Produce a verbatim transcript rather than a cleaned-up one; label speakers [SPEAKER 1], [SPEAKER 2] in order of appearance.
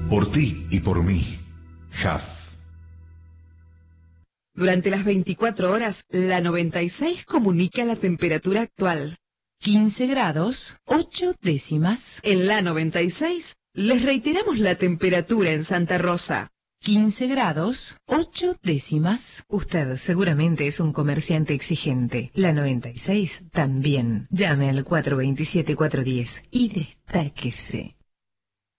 [SPEAKER 1] Por ti y por mí. J A F.
[SPEAKER 2] Durante las veinticuatro horas, la noventa y seis comunica la temperatura actual.
[SPEAKER 3] quince grados, ocho décimas.
[SPEAKER 2] En la noventa y seis, les reiteramos la temperatura en Santa Rosa.
[SPEAKER 3] quince grados, ocho décimas.
[SPEAKER 4] Usted seguramente es un comerciante exigente. La noventa y seis también. Llame al cuatro dos siete, cuatro uno cero y destáquese.